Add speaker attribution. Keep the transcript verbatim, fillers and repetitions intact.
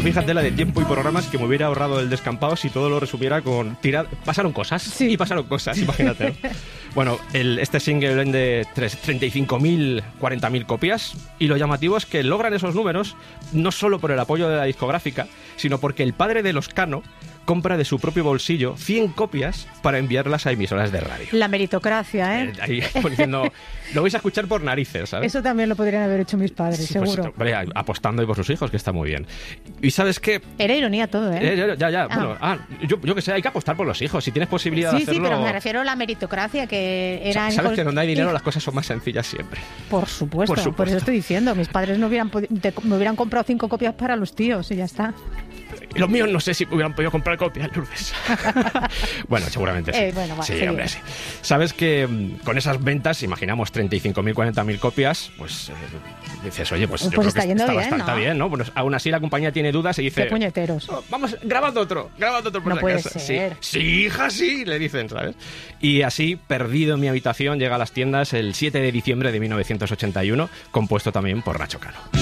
Speaker 1: Tú fíjate la de tiempo y programas que me hubiera ahorrado el descampado si todo lo resumiera con... Tirar... Pasaron cosas, sí. Y pasaron cosas, imagínate. Bueno, el, este single vende treinta y cinco mil, cuarenta mil copias, y lo llamativo es que logran esos números no solo por el apoyo de la discográfica, sino porque el padre de los Cano compra de su propio bolsillo cien copias para enviarlas a emisoras de radio.
Speaker 2: La meritocracia, ¿eh?
Speaker 1: eh ahí diciendo, lo vais a escuchar por narices, ¿sabes?
Speaker 2: Eso también lo podrían haber hecho mis padres,
Speaker 1: sí,
Speaker 2: seguro.
Speaker 1: Pues, hombre, apostando ahí por sus hijos, que está muy bien. ¿Y sabes qué?
Speaker 2: Era ironía todo, ¿eh?
Speaker 1: eh ya, ya, ya.
Speaker 2: Ah.
Speaker 1: Bueno, ah, yo, yo que sé, hay que apostar por los hijos. Si tienes posibilidad
Speaker 2: sí,
Speaker 1: de hacerlo...
Speaker 2: Sí, pero me refiero a la meritocracia, que eran...
Speaker 1: Sabes
Speaker 2: hijos...
Speaker 1: que donde hay dinero las cosas son más sencillas siempre.
Speaker 2: Por supuesto, por supuesto. Por eso estoy diciendo. Mis padres no hubieran pod... me hubieran comprado cinco copias para los tíos y ya está.
Speaker 1: Los míos no sé si hubieran podido comprar copias, Lourdes. Bueno, seguramente sí.
Speaker 2: Eh, bueno, va,
Speaker 1: sí,
Speaker 2: sí,
Speaker 1: hombre, sí. Sabes que con esas ventas, imaginamos treinta y cinco mil, cuarenta mil copias, pues eh, dices, oye, pues,
Speaker 2: pues
Speaker 1: yo creo
Speaker 2: está
Speaker 1: que
Speaker 2: yendo
Speaker 1: está
Speaker 2: bien,
Speaker 1: bastante
Speaker 2: ¿no?
Speaker 1: bien, ¿no? Bueno, aún así la compañía tiene dudas y dice...
Speaker 2: ¡Qué puñeteros!
Speaker 1: Oh, vamos, grabando otro, grabando otro por
Speaker 2: No
Speaker 1: la
Speaker 2: puede
Speaker 1: casa.
Speaker 2: ser.
Speaker 1: Sí, sí, hija, sí, le dicen, ¿sabes? Y así, Perdido en mi habitación, llega a las tiendas el siete de diciembre de mil novecientos ochenta y uno, compuesto también por Nacho Cano.